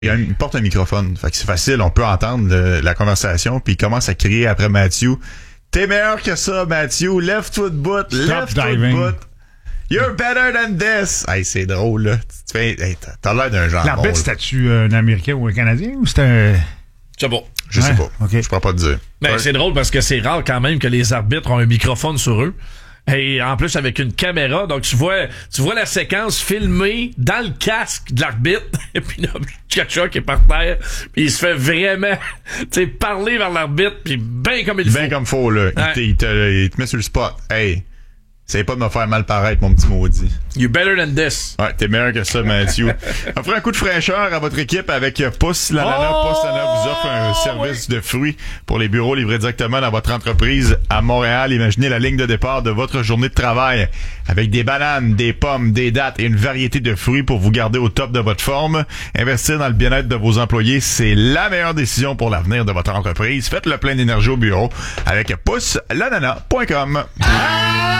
Il porte un microphone. Fait que c'est facile, on peut entendre la conversation, puis il commence à crier après Matthew. T'es meilleur que ça, Matthew. Lève-toi de bout. Lève-toi de bout. You're better than this. Hey, c'est drôle, là. Tu fais, hey, t'as l'air d'un genre. L'arbitre, c'était-tu un Américain ou un Canadien ou c'était un... C'est bon. Je sais pas. Okay. Je pourrais pas te dire. Ben, c'est drôle parce que c'est rare quand même que les arbitres ont un microphone sur eux. Et en plus avec une caméra, donc tu vois la séquence filmée dans le casque de l'arbitre. Et puis là, Tkachuk est par terre, puis il se fait vraiment, tu sais, parler vers l'arbitre, puis bien comme il faut. Bien comme faut, là. Ouais. Il te met sur le spot. Hey, c'est pas de me faire mal paraître, mon petit maudit. You're better than this. Ouais, t'es meilleur que ça, Matthew. Offrez un coup de fraîcheur à votre équipe avec Pousse l'ananas. Oh! Pousse l'ananas vous offre un service de fruits pour les bureaux livrés directement dans votre entreprise à Montréal. Imaginez la ligne de départ de votre journée de travail avec des bananes, des pommes, des dattes et une variété de fruits pour vous garder au top de votre forme. Investir dans le bien-être de vos employés, c'est la meilleure décision pour l'avenir de votre entreprise. Faites le plein d'énergie au bureau avec pousse l'ananas.com.